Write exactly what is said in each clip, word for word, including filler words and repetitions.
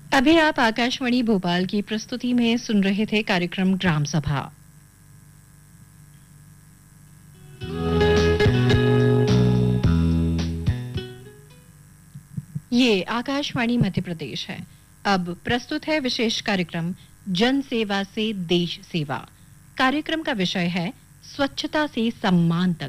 अभी आप आकाशवाणी भोपाल की प्रस्तुति में सुन रहे थे कार्यक्रम ग्राम सभा। ये आकाशवाणी मध्य प्रदेश है। अब प्रस्तुत है विशेष कार्यक्रम जन सेवा से देश सेवा। कार्यक्रम का विषय है स्वच्छता से सम्मान तक।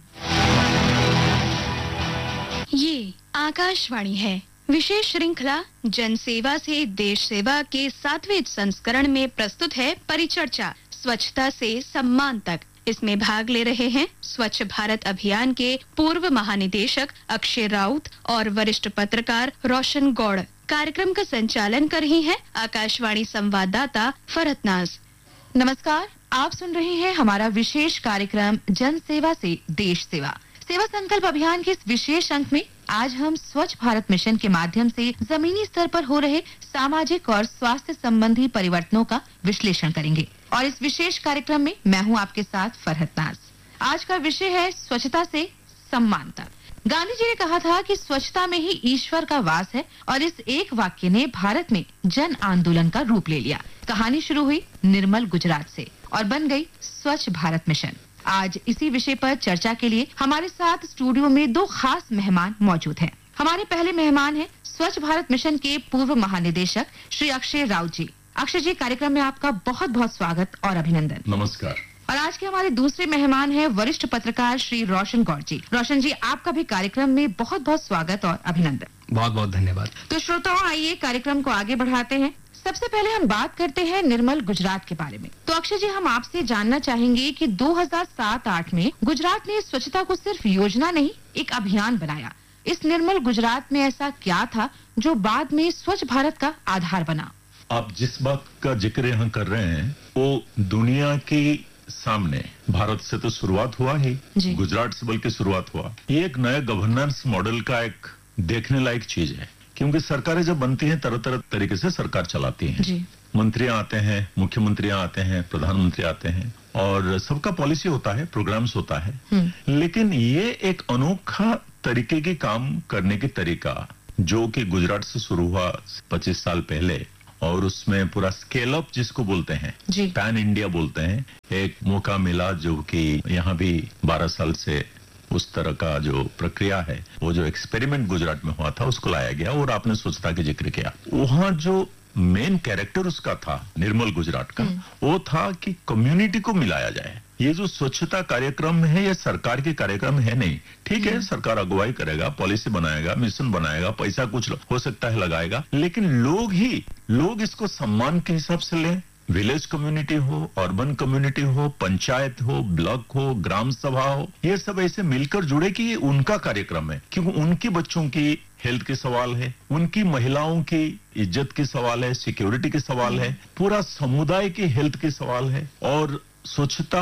ये आकाशवाणी है। विशेष श्रृंखला जन सेवा से देश सेवा के सातवें संस्करण में प्रस्तुत है परिचर्चा स्वच्छता से सम्मान तक। इसमें भाग ले रहे हैं स्वच्छ भारत अभियान के पूर्व महानिदेशक अक्षय राउत और वरिष्ठ पत्रकार रोशन गौड़। कार्यक्रम का संचालन कर रही हैं आकाशवाणी संवाददाता फरहत नाज। नमस्कार, आप सुन रहे हैं हमारा विशेष कार्यक्रम जन सेवा से देश सेवा। सेवा संकल्प अभियान के इस विशेष अंक में आज हम स्वच्छ भारत मिशन के माध्यम से जमीनी स्तर पर हो रहे सामाजिक और स्वास्थ्य संबंधी परिवर्तनों का विश्लेषण करेंगे। और इस विशेष कार्यक्रम में मैं हूं आपके साथ फरहत नाज। आज का विषय है स्वच्छता से सम्मान तक। गांधी जी ने कहा था कि स्वच्छता में ही ईश्वर का वास है, और इस एक वाक्य ने भारत में जन आंदोलन का रूप ले लिया। कहानी शुरू हुई निर्मल गुजरात से और बन गई स्वच्छ भारत मिशन। आज इसी विषय पर चर्चा के लिए हमारे साथ स्टूडियो में दो खास मेहमान मौजूद हैं। हमारे पहले मेहमान हैं स्वच्छ भारत मिशन के पूर्व महानिदेशक श्री अक्षय राउत जी। अक्षय जी, कार्यक्रम में आपका बहुत बहुत स्वागत और अभिनंदन। नमस्कार। और आज के हमारे दूसरे मेहमान हैं वरिष्ठ पत्रकार श्री रोशन गौड़ जी। रोशन जी, आपका भी कार्यक्रम में बहुत बहुत स्वागत और अभिनंदन। बहुत बहुत धन्यवाद। तो श्रोताओं, आइए कार्यक्रम को आगे बढ़ाते हैं। सबसे पहले हम बात करते हैं निर्मल गुजरात के बारे में। तो अक्षय जी, हम आपसे जानना चाहेंगे कि दो हज़ार सात आठ में गुजरात ने स्वच्छता को सिर्फ योजना नहीं, एक अभियान बनाया। इस निर्मल गुजरात में ऐसा क्या था जो बाद में स्वच्छ भारत का आधार बना? आप जिस बात का जिक्र यहाँ कर रहे हैं वो दुनिया के सामने भारत से तो शुरुआत हुआ ही, गुजरात से बल्कि शुरुआत हुआ। ये एक नया गवर्नेंस मॉडल का एक देखने लायक चीज है, क्योंकि सरकारें जब बनती हैं तरह तरह तरीके से सरकार चलाती हैं। मंत्री आते हैं, मुख्यमंत्री आते हैं, प्रधानमंत्री आते हैं, और सबका पॉलिसी होता है, प्रोग्राम्स होता है। लेकिन ये एक अनोखा तरीके के काम करने की तरीका जो कि गुजरात से शुरू हुआ पच्चीस साल पहले, और उसमें पूरा स्केल अप जिसको बोलते हैं, पैन इंडिया बोलते हैं, एक मौका मिला जो कि यहाँ भी बारह साल से उस तरह का जो प्रक्रिया है, वो जो एक्सपेरिमेंट गुजरात में हुआ था उसको लाया गया। और आपने स्वच्छता का जिक्र किया, वहाँ जो मेन कैरेक्टर उसका था निर्मल गुजरात का, वो था कि कम्युनिटी को मिलाया जाए। ये जो स्वच्छता कार्यक्रम है ये सरकार के कार्यक्रम है नहीं। ठीक है, सरकार अगुवाई करेगा, पॉलिसी बनाएगा, मिशन बनाएगा, पैसा कुछ हो सकता है लगाएगा, लेकिन लोग ही लोग इसको सम्मान के हिसाब से लें। विलेज कम्युनिटी हो, अर्बन कम्युनिटी हो, पंचायत हो, ब्लॉक हो, ग्राम सभा हो, ये सब ऐसे मिलकर जुड़े कि ये उनका कार्यक्रम है, क्योंकि उनकी बच्चों की हेल्थ के सवाल है, उनकी महिलाओं की इज्जत के सवाल है, सिक्योरिटी के सवाल है, पूरा समुदाय की हेल्थ के सवाल है। और स्वच्छता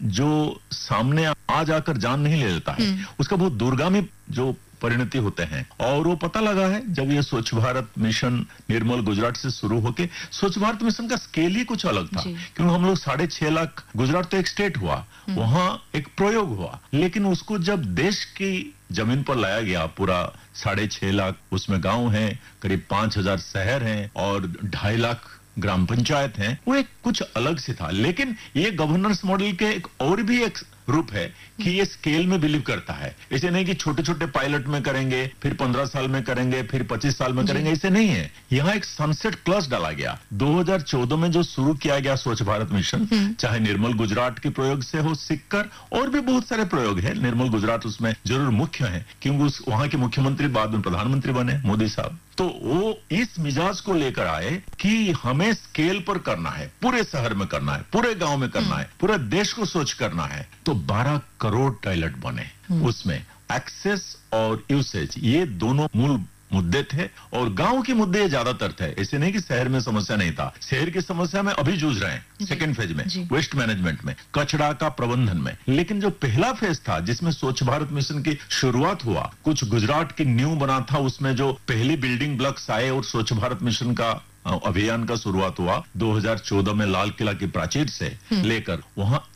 जो सामने आ जाकर जान नहीं ले लेता है, उसका बहुत दूरगामी जो परिणति होते हैं। और वो पता लगा है जब ये स्वच्छ भारत मिशन निर्मल गुजरात से शुरू होके, स्वच्छ भारत मिशन का स्केल ही कुछ अलग था, क्योंकि हम लोग साढ़े छह लाख, गुजरात तो एक स्टेट हुआ, वहां एक प्रयोग हुआ, लेकिन उसको जब देश की जमीन पर लाया गया, पूरा साढ़े छह लाख उसमें गांव हैं, करीब पांच हजार शहर हैं और ढाई लाख ग्राम पंचायत हैं, वो एक कुछ अलग से था। लेकिन ये गवर्नेंस मॉडल के एक और भी एक रूप है कि ये स्केल में बिलीव करता है। ऐसे नहीं कि छोटे छोटे पायलट में करेंगे, फिर पंद्रह साल में करेंगे, फिर पच्चीस साल में करेंगे, ऐसे नहीं है। यहाँ एक सनसेट क्लॉज डाला गया। दो हज़ार चौदह में जो शुरू किया गया स्वच्छ भारत मिशन, चाहे निर्मल गुजरात के प्रयोग से हो, सिक्कर और भी बहुत सारे प्रयोग है, निर्मल गुजरात उसमें जरूर मुख्य है, क्योंकि उस वहां के मुख्यमंत्री बाद में प्रधानमंत्री बने, मोदी साहब। तो वो इस मिजाज को लेकर आए कि हमें स्केल पर करना है, पूरे शहर में करना है, पूरे गांव में करना है, पूरे देश को स्वच्छ करना है। तो बारह करोड़ टॉयलेट बने, उसमें एक्सेस और यूसेज ये दोनों मूल मुद्दे थे, और गांव के मुद्दे ज्यादातर थे। ऐसे नहीं कि शहर में समस्या नहीं था, शहर की समस्या में अभी जूझ रहे हैं, सेकेंड फेज में, वेस्ट मैनेजमेंट में, कचरा का प्रबंधन में। लेकिन जो पहला फेज था जिसमें स्वच्छ भारत मिशन की शुरुआत हुआ, कुछ गुजरात की न्यू बना था, उसमें जो पहली बिल्डिंग ब्लॉक्स आए और स्वच्छ भारत मिशन का अभियान का शुरुआत हुआ दो हज़ार चौदह में लाल किला की प्राचीर से लेकर, वहां एक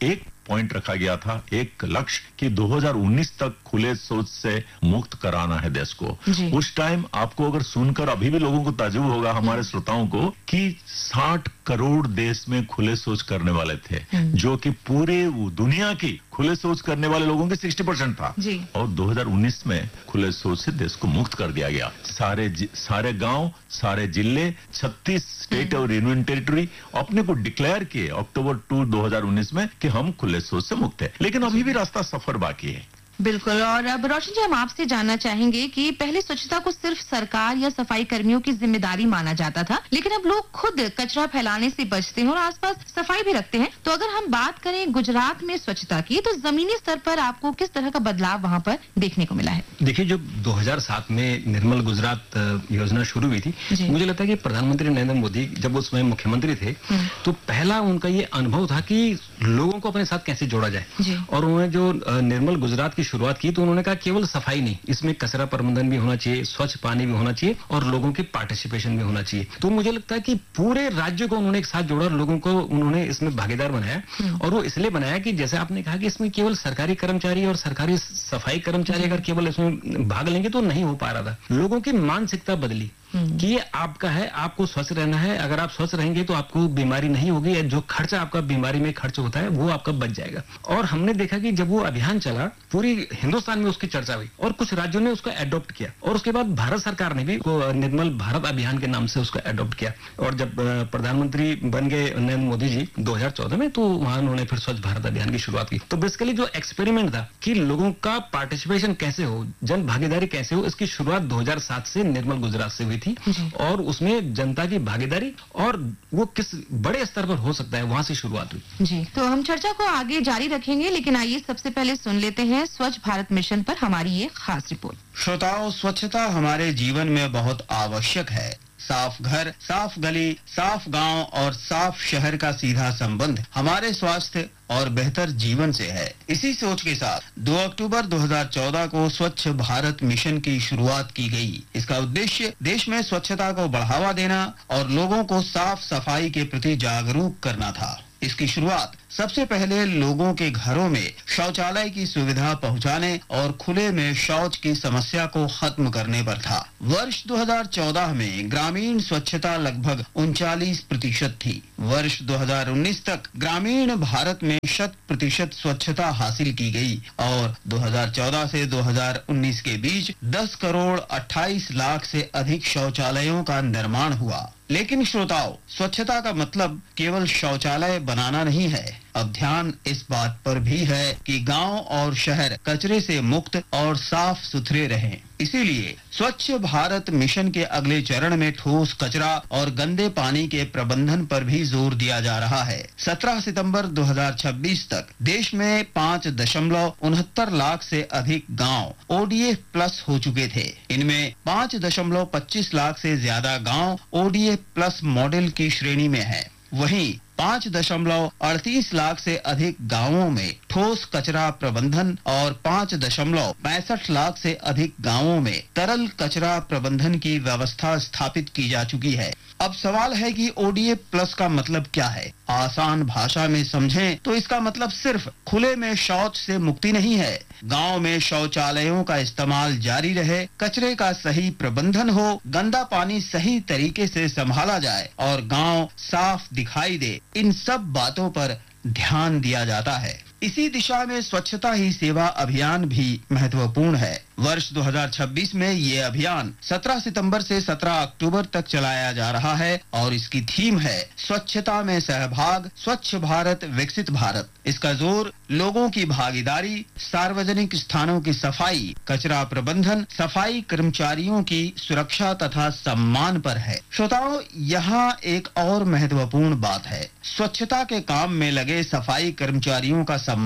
पॉइंट रखा गया था, एक लक्ष्य कि दो हज़ार उन्नीस तक खुले शौच से मुक्त कराना है देश को। उस टाइम आपको अगर सुनकर अभी भी लोगों को ताज्जुब होगा, हमारे श्रोताओं को, कि साठ करोड़ देश में खुले शौच करने वाले थे, जो कि पूरे दुनिया की खुले शौच करने वाले लोगों के साठ परसेंट था। और दो हज़ार उन्नीस में खुले शौच से देश को मुक्त कर दिया गया। सारे सारे गांव, सारे जिले, छत्तीस स्टेट और यूनियन टेरिटरी अपने को डिक्लेयर किए अक्टूबर टू दो हज़ार उन्नीस में कि हम खुले शौच से मुक्त है, लेकिन अभी भी रास्ता सफर बाकी है। बिल्कुल। और अब रोशन जी, हम आपसे जानना चाहेंगे कि पहले स्वच्छता को सिर्फ सरकार या सफाई कर्मियों की जिम्मेदारी माना जाता था, लेकिन अब लोग खुद कचरा फैलाने से बचते हैं और आसपास सफाई भी रखते हैं। तो अगर हम बात करें गुजरात में स्वच्छता की, तो जमीनी स्तर पर आपको किस तरह का बदलाव वहाँ पर देखने को मिला है? देखिए, जब दो हज़ार सात में निर्मल गुजरात योजना शुरू हुई थी, मुझे लगता है कि प्रधानमंत्री नरेंद्र मोदी जब उस समय मुख्यमंत्री थे, तो पहला उनका ये अनुभव था कि लोगों को अपने साथ कैसे जोड़ा जाए। और उन्होंने जो निर्मल गुजरात की शुरुआत की, तो उन्होंने कहा केवल सफाई नहीं, इसमें कचरा प्रबंधन भी होना चाहिए, स्वच्छ पानी भी होना चाहिए और लोगों की पार्टिसिपेशन भी होना चाहिए। तो मुझे लगता है कि पूरे राज्य को उन्होंने एक साथ जोड़ा और लोगों को उन्होंने इसमें भागीदार बनाया। और वो इसलिए बनाया कि जैसे आपने कहा कि इसमें केवल सरकारी कर्मचारी और सरकारी सफाई कर्मचारी अगर केवल इसमें भाग लेंगे तो नहीं हो पा रहा था। लोगों की मानसिकता बदली कि ये आपका है, आपको स्वस्थ रहना है, अगर आप स्वस्थ रहेंगे तो आपको बीमारी नहीं होगी, या जो खर्चा आपका बीमारी में खर्च होता है वो आपका बच जाएगा। और हमने देखा कि जब वो अभियान चला, पूरी हिंदुस्तान में उसकी चर्चा हुई और कुछ राज्यों ने उसको एडॉप्ट किया, और उसके बाद भारत सरकार ने भी निर्मल भारत अभियान के नाम से उसको एडॉप्ट किया। और जब प्रधानमंत्री बन गए नरेंद्र मोदी जी दो हज़ार चौदह में, तो वहां उन्होंने फिर स्वच्छ भारत अभियान की शुरुआत की। तो बेसिकली जो एक्सपेरिमेंट था कि लोगों का पार्टिसिपेशन कैसे हो, जन भागीदारी कैसे हो, इसकी शुरुआत दो हज़ार सात से निर्मल गुजरात से हुई थी। और उसमें जनता की भागीदारी और वो किस बड़े स्तर पर हो सकता है, वहां से शुरुआत हुई। जी, तो हम चर्चा को आगे जारी रखेंगे, लेकिन आइए सबसे पहले सुन लेते हैं स्वच्छ भारत मिशन पर हमारी ये खास रिपोर्ट। श्रोताओं, स्वच्छता हमारे जीवन में बहुत आवश्यक है। साफ घर, साफ गली, साफ गांव और साफ शहर का सीधा संबंध हमारे स्वास्थ्य और बेहतर जीवन से है। इसी सोच के साथ दो अक्टूबर दो हज़ार चौदह को स्वच्छ भारत मिशन की शुरुआत की गई। इसका उद्देश्य देश में स्वच्छता को बढ़ावा देना और लोगों को साफ सफाई के प्रति जागरूक करना था। इसकी शुरुआत सबसे पहले लोगों के घरों में शौचालय की सुविधा पहुंचाने और खुले में शौच की समस्या को खत्म करने पर था। वर्ष दो हज़ार चौदह में ग्रामीण स्वच्छता लगभग उनचालीस प्रतिशत थी। वर्ष दो हज़ार उन्नीस तक ग्रामीण भारत में शत प्रतिशत स्वच्छता हासिल की गई और दो हज़ार चौदह से दो हज़ार उन्नीस के बीच दस करोड़ अट्ठाईस लाख से अधिक शौचालयों का निर्माण हुआ। लेकिन श्रोताओं, स्वच्छता का मतलब केवल शौचालय बनाना नहीं है। अब ध्यान इस बात पर भी है कि गांव और शहर कचरे से मुक्त और साफ सुथरे रहें। इसीलिए स्वच्छ भारत मिशन के अगले चरण में ठोस कचरा और गंदे पानी के प्रबंधन पर भी जोर दिया जा रहा है। सत्रह सितंबर दो हज़ार छब्बीस तक देश में पाँच दशमलव उनहत्तर लाख से अधिक गांव ओडीएफ प्लस हो चुके थे। इनमें पाँच दशमलव पच्चीस लाख से ज्यादा गांव ओडीएफ प्लस मॉडल की श्रेणी में है। वहीं पाँच दशमलव अड़तीस लाख से अधिक गांवों में ठोस कचरा प्रबंधन और पाँच दशमलव पैंसठ लाख से अधिक गांवों में तरल कचरा प्रबंधन की व्यवस्था स्थापित की जा चुकी है। अब सवाल है कि ओडीएफ प्लस का मतलब क्या है? आसान भाषा में समझें तो इसका मतलब सिर्फ खुले में शौच से मुक्ति नहीं है। गांव में शौचालयों का इस्तेमाल जारी रहे, कचरे का सही प्रबंधन हो, गंदा पानी सही तरीके से संभाला जाए और गांव साफ दिखाई दे, इन सब बातों पर ध्यान दिया जाता है। इसी दिशा में स्वच्छता ही सेवा अभियान भी महत्वपूर्ण है। वर्ष दो हज़ार छब्बीस में ये अभियान सत्रह सितंबर से सत्रह अक्टूबर तक चलाया जा रहा है और इसकी थीम है स्वच्छता में सहभाग, स्वच्छ भारत विकसित भारत। इसका जोर लोगों की भागीदारी, सार्वजनिक स्थानों की सफाई, कचरा प्रबंधन, सफाई कर्मचारियों की सुरक्षा तथा सम्मान पर है। श्रोताओं, यहाँ एक और महत्वपूर्ण बात है, स्वच्छता के काम में लगे सफाई कर्मचारियों का सम्मान।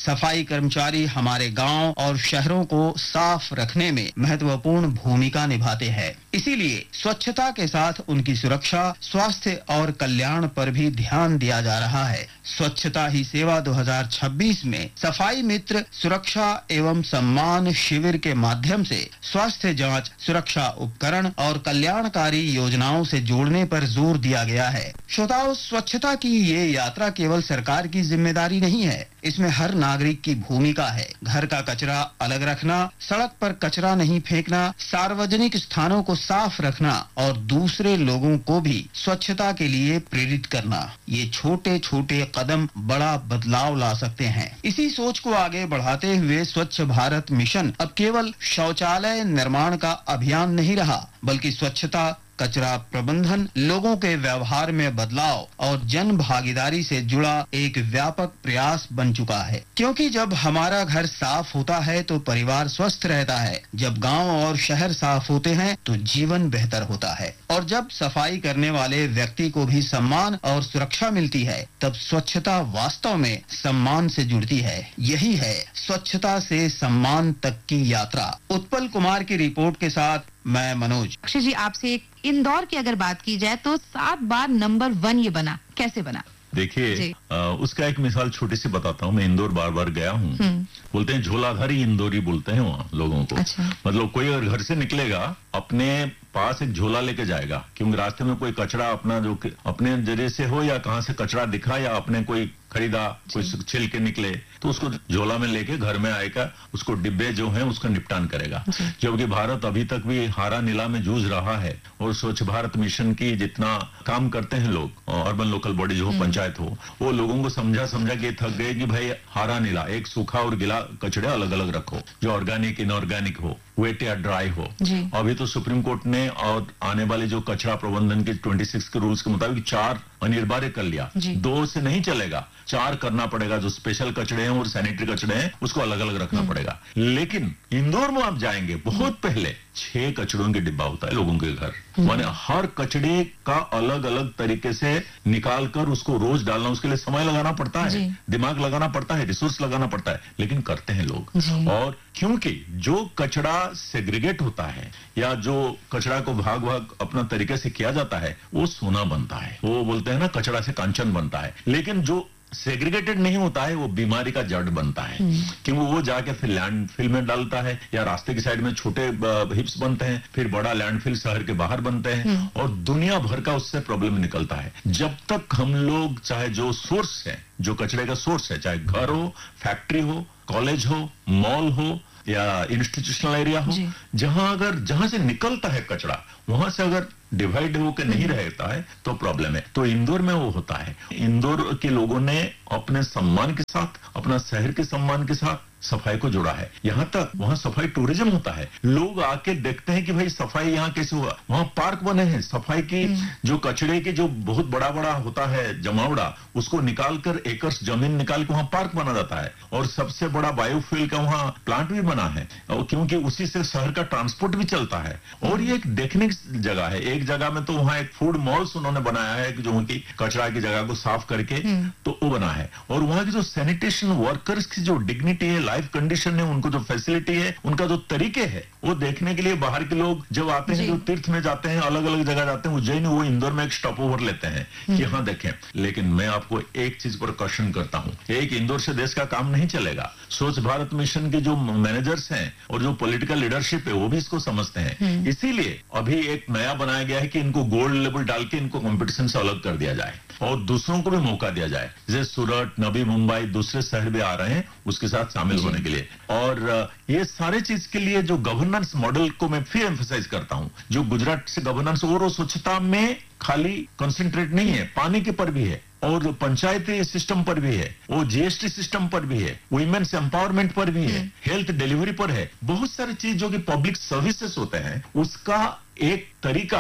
सफाई कर्मचारी हमारे गांव और शहरों को साफ रखने में महत्वपूर्ण भूमिका निभाते हैं। इसीलिए स्वच्छता के साथ उनकी सुरक्षा, स्वास्थ्य और कल्याण पर भी ध्यान दिया जा रहा है। स्वच्छता ही सेवा दो हज़ार छब्बीस में सफाई मित्र सुरक्षा एवं सम्मान शिविर के माध्यम से स्वास्थ्य जांच, सुरक्षा उपकरण और कल्याणकारी योजनाओं से जोड़ने पर जोर दिया गया है। श्रोताओं, स्वच्छता की ये यात्रा केवल सरकार की जिम्मेदारी नहीं है, इसमें हर नागरिक की भूमिका है। घर का कचरा अलग रखना, सड़क पर कचरा नहीं फेंकना, सार्वजनिक स्थानों को साफ रखना और दूसरे लोगों को भी स्वच्छता के लिए प्रेरित करना। ये छोटे छोटे कदम बड़ा बदलाव ला सकते हैं। इसी सोच को आगे बढ़ाते हुए स्वच्छ भारत मिशन अब केवल शौचालय निर्माण का अभियान नहीं रहा, बल्कि स्वच्छता, कचरा प्रबंधन, लोगों के व्यवहार में बदलाव और जन भागीदारी से जुड़ा एक व्यापक प्रयास बन चुका है। क्योंकि जब हमारा घर साफ होता है तो परिवार स्वस्थ रहता है, जब गांव और शहर साफ होते हैं तो जीवन बेहतर होता है, और जब सफाई करने वाले व्यक्ति को भी सम्मान और सुरक्षा मिलती है तब स्वच्छता वास्तव में सम्मान से जुड़ती है। यही है स्वच्छता से सम्मान तक की यात्रा। उत्पल कुमार की रिपोर्ट के साथ मैं मनोज। अक्षय जी, आपसे एक इंदौर की अगर बात की जाए तो सात बार नंबर वन ये बना, कैसे बना? देखिए, उसका एक मिसाल छोटी सी बताता हूँ। मैं इंदौर बार बार गया हूँ। बोलते हैं झोलाधारी इंदौरी बोलते हैं वहाँ लोगों को। अच्छा। मतलब कोई अगर घर से निकलेगा अपने पास एक झोला लेके जाएगा, क्योंकि रास्ते में कोई कचरा अपना जो अपने जरिए से हो या कहाँ से कचरा दिखा या अपने कोई खरीदा, कोई छिल के निकले तो उसको झोला में लेके घर में आएगा, उसको डिब्बे जो हैं उसका निपटान करेगा। जबकि भारत अभी तक भी हारा नीला में जूझ रहा है और स्वच्छ भारत मिशन की जितना काम करते हैं लोग, अर्बन लोकल बॉडी जो हो, पंचायत हो, वो लोगों को समझा समझा के थक गए कि भाई हारा नीला, एक सूखा और गीला कचड़े अलग अलग रखो, जो ऑर्गेनिक इनऑर्गेनिक हो, वेट या ड्राई हो। अभी तो सुप्रीम कोर्ट ने और आने वाले जो कचरा प्रबंधन के छब्बीस के रूल्स के मुताबिक चार अनिवार्य कर लिया। दो से नहीं चलेगा, चार करना पड़ेगा। जो स्पेशल कचड़े हैं और सैनिटरी कचड़े हैं उसको अलग अलग रखना पड़ेगा। लेकिन इंदौर में आप जाएंगे, बहुत पहले छह कचड़ों के डिब्बा होता है लोगों के घर। माने हर कचड़े का अलग अलग तरीके से निकाल कर उसको रोज डालना, उसके लिए समय लगाना पड़ता है, दिमाग लगाना पड़ता है, रिसोर्स लगाना पड़ता है, लेकिन करते हैं लोग। और क्योंकि जो कचड़ा सेग्रीगेट होता है या जो कचड़ा को भाग भाग अपना तरीके से किया जाता है वो सोना बनता है। वो बोलते हैं ना, कचड़ा से कांचन बनता है। लेकिन जो सेग्रीगेटेड नहीं होता है वो बीमारी का जड़ बनता है, क्योंकि वो जाके फिर लैंडफिल में डालता है या रास्ते की साइड में छोटे हिप्स बनते हैं, फिर बड़ा लैंडफिल शहर के बाहर बनते हैं और दुनिया भर का उससे प्रॉब्लम निकलता है। जब तक हम लोग, चाहे जो सोर्स है, जो कचरे का सोर्स है, चाहे घर हो, फैक्ट्री हो, कॉलेज हो, मॉल हो या इंस्टीट्यूशनल एरिया हो, जहां अगर जहां से निकलता है कचरा वहां से अगर डिवाइड होकर नहीं रहता है तो प्रॉब्लम है। तो इंदौर में वो होता है। इंदौर के लोगों ने अपने सम्मान के साथ, अपना शहर के सम्मान के साथ सफाई को जोड़ा है। यहाँ तक वहाँ सफाई टूरिज्म होता है। लोग आके देखते हैं कि भाई सफाई यहाँ कैसे हुआ। वहाँ पार्क बने हैं सफाई की, जो कचड़े के जो बहुत बड़ा बड़ा होता है जमावड़ा, उसको निकाल कर एकर्स जमीन निकाल के वहाँ पार्क बना जाता है। और सबसे बड़ा बायोफ्यूल का वहाँ प्लांट भी बना है, और क्योंकि उसी से शहर का ट्रांसपोर्ट भी चलता है। और ये एक देखने की जगह है। एक जगह में तो वहाँ एक फूड मॉल्स उन्होंने बनाया है जो उनकी कचरा की जगह को साफ करके तो वो बना है। और वहाँ की जो सैनिटेशन वर्कर्स की जो डिग्निटी है, लाइफ कंडीशन है, उनको जो फैसिलिटी है, उनका जो तरीके है, वो देखने के लिए बाहर के लोग जब आते हैं, जो तीर्थ में जाते हैं, अलग अलग जगह जाते हैं, उज्जैन, वो इंदौर में एक स्टॉप ओवर लेते हैं कि हाँ देखें। लेकिन मैं आपको एक चीज पर क्वेश्चन करता हूँ, एक इंदौर से देश का काम नहीं चलेगा। स्वच्छ भारत मिशन के जो मैनेजर्स हैं और जो पॉलिटिकल लीडरशिप है वो भी इसको समझते हैं। इसीलिए अभी एक नया बनाया गया है कि इनको गोल्ड लेवल डाल के इनको कंपटीशन से अलग कर दिया जाए और दूसरों को भी मौका दिया जाए। जैसे सूरत, नवी मुंबई, दूसरे शहर भी आ रहे हैं उसके साथ शामिल होने के लिए। और ये सारे चीज के लिए जो गवर्नेंस मॉडल को मैं फिर एम्फसाइज करता हूं, जो गुजरात से गवर्नेंस और स्वच्छता में खाली कंसंट्रेट नहीं है, पानी के पर भी है और पंचायती सिस्टम पर भी है, वो जीएसटी सिस्टम पर भी है, वुमेन्स एम्पावरमेंट पर भी है, हेल्थ डिलीवरी पर है। बहुत सारी चीज जो कि पब्लिक सर्विसेज होते हैं उसका एक तरीका है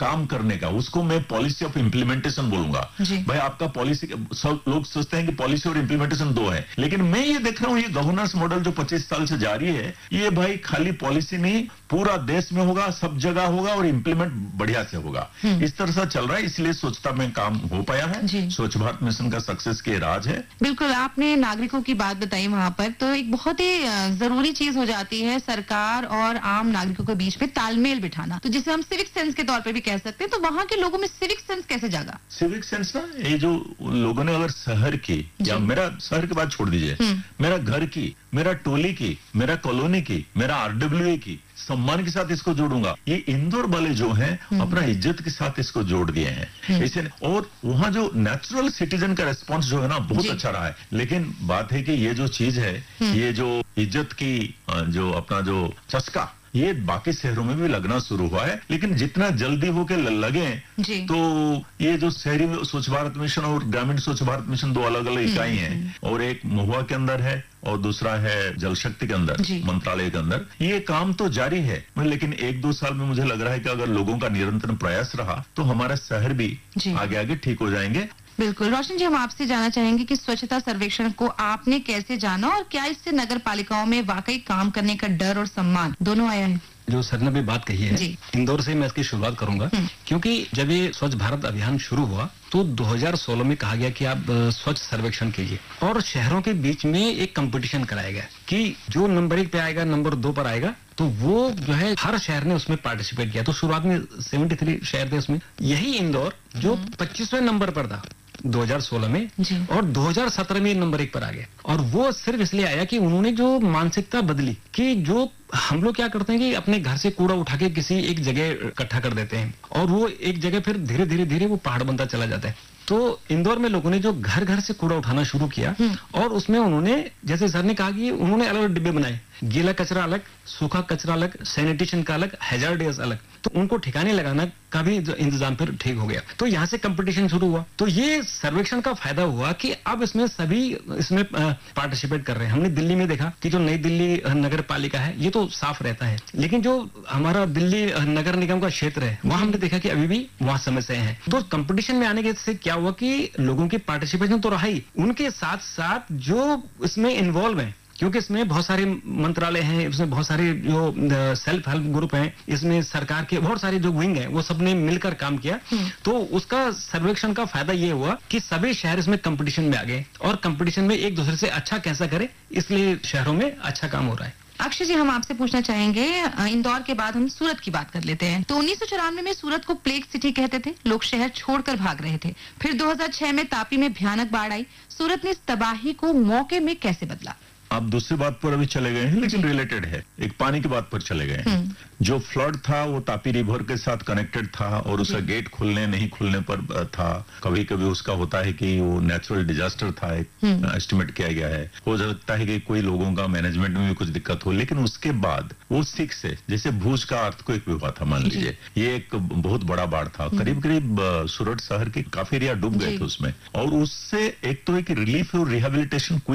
काम करने का, उसको मैं पॉलिसी ऑफ इम्प्लीमेंटेशन बोलूंगा। भाई आपका पॉलिसी, सब लोग सोचते हैं कि पॉलिसी और इम्प्लीमेंटेशन दो है, लेकिन मैं ये देख रहा हूं ये गवर्नेंस मॉडल जो पच्चीस साल से जारी है, ये भाई खाली पॉलिसी नहीं, पूरा देश में होगा, सब जगह होगा और इम्प्लीमेंट बढ़िया से होगा। इस तरह से चल रहा है, इसलिए स्वच्छता में काम हो पाया है। स्वच्छ भारत मिशन का सक्सेस के राज है। बिल्कुल, आपने नागरिकों की बात बताई वहां पर, तो एक बहुत ही जरूरी चीज हो जाती है सरकार और आम नागरिकों के बीच में तालमेल बिठाना, तो जिसे हम सिविक सेंस के तौर पे भी कह सकते हैं। तो वहाँ के लोगों में सिविक सेंस कैसे जागा? सिविक सेंस ना, ये जो लोगों ने अगर शहर की, या मेरा शहर की बात छोड़ दीजिए, मेरा घर की, मेरा टोली की, मेरा कॉलोनी की, मेरा आरडब्ल्यूए की, सम्मान के साथ इसको जोड़ूंगा। ये इंदौर वाले जो हैं अपना इज्जत के साथ इसको जोड़ दिए हैं इसे, और वहाँ जो नेचुरल सिटीजन का रिस्पांस जो है ना बहुत अच्छा रहा है। लेकिन बात है कि ये जो चीज है, ये जो इज्जत की जो अपना जो चस्का, ये बाकी शहरों में भी लगना शुरू हुआ है, लेकिन जितना जल्दी होके लगे तो ये जो शहरी स्वच्छ भारत मिशन और ग्रामीण स्वच्छ भारत मिशन दो अलग अलग इकाई हैं, और एक महुआ के अंदर है और दूसरा है जल शक्ति के अंदर, मंत्रालय के अंदर। ये काम तो जारी है, लेकिन एक दो साल में मुझे लग रहा है कि अगर लोगों का निरंतर प्रयास रहा तो हमारा शहर भी आगे आगे ठीक हो जाएंगे। बिल्कुल। रोशन जी, हम आपसे जानना चाहेंगे कि स्वच्छता सर्वेक्षण को आपने कैसे जाना, और क्या इससे नगर पालिकाओं में वाकई काम करने का डर और सम्मान दोनों आया है? जो सर ने भी बात कही है, इंदौर से मैं इसकी शुरुआत करूंगा, क्योंकि जब ये स्वच्छ भारत अभियान शुरू हुआ तो दो हज़ार सोलह में कहा गया कि आप स्वच्छ सर्वेक्षण कीजिए, और शहरों के बीच में एक कंपटीशन कराया गया कि जो नंबर एक पे आएगा, नंबर दो पर आएगा, तो वो जो है हर शहर ने उसमें पार्टिसिपेट किया। तो शुरुआत में तिहत्तर शहर थे उसमें, यही इंदौर जो पच्चीसवें नंबर पर था दो हज़ार सोलह में, और दो हज़ार सत्रह में नंबर एक पर आ गया। और वो सिर्फ इसलिए आया कि उन्होंने जो मानसिकता बदली कि जो हम लोग क्या करते हैं कि अपने घर से कूड़ा उठा के किसी एक जगह इकट्ठा कर देते हैं, और वो एक जगह फिर धीरे धीरे धीरे वो पहाड़ बनता चला जाता है। तो इंदौर में लोगों ने जो घर घर से कूड़ा उठाना शुरू किया, और उसमें उन्होंने, जैसे सर ने कहा कि उन्होंने अलग अलग डिब्बे बनाए, गीला कचरा अलग, सूखा कचरा अलग, सैनिटेशन का अलग, हैजार्डियस अलग, तो उनको ठिकाने लगाना का भी इंतजाम फिर ठीक हो गया। तो यहाँ से कंपटीशन शुरू हुआ। तो ये सर्वेक्षण का फायदा हुआ कि अब इसमें सभी इसमें पार्टिसिपेट कर रहे हैं। हमने दिल्ली में देखा कि जो नई दिल्ली नगर पालिका है ये तो साफ रहता है, लेकिन जो हमारा दिल्ली नगर निगम का क्षेत्र है वहां हमने देखा कि अभी भी वहां समस्याएं हैं। तो कंपटीशन में आने के से क्या हुआ कि लोगों की पार्टिसिपेशन तो रहा ही, उनके साथ साथ जो इसमें इन्वॉल्व है, क्योंकि इसमें बहुत सारे मंत्रालय हैं, इसमें बहुत सारे जो सेल्फ हेल्प ग्रुप हैं, इसमें सरकार के बहुत सारे जो विंग हैं, वो सबने मिलकर काम किया। तो उसका सर्वेक्षण का फायदा ये हुआ कि सभी शहर इसमें कंपटीशन में आ गए, और कंपटीशन में एक दूसरे से अच्छा कैसा करे, इसलिए शहरों में अच्छा काम हो रहा है। अक्षय जी, हम आपसे पूछना चाहेंगे, इंदौर के बाद हम सूरत की बात कर लेते हैं। तो उन्नीस सौ चौरानवे में सूरत को प्लेग सिटी कहते थे, लोग शहर छोड़कर भाग रहे थे। फिर दो हज़ार छह में तापी में भयानक बाढ़ आई। सूरत ने इस तबाही को मौके में कैसे बदला? आप दूसरी बात पर अभी चले गए हैं, लेकिन रिलेटेड है, एक पानी की बात पर चले गए हैं। जो फ्लड था वो तापी रिवर के साथ कनेक्टेड था, और उसका गेट खुलने नहीं खुलने पर था। कभी कभी उसका होता है कि वो नेचुरल डिजास्टर था, एक एस्टिमेट किया गया है। हो सकता है कि कोई लोगों का मैनेजमेंट में भी कुछ दिक्कत हो, लेकिन उसके बाद वो सिक्स से, जैसे भूज का अर्थक्वेक भी हुआ था, मान लीजिए, ये एक बहुत बड़ा बाढ़ था, करीब करीब सूरत शहर के काफी एरिया डूब गए थे उसमें। और उससे एक तो एक रिलीफ और रिहेबिलिटेशन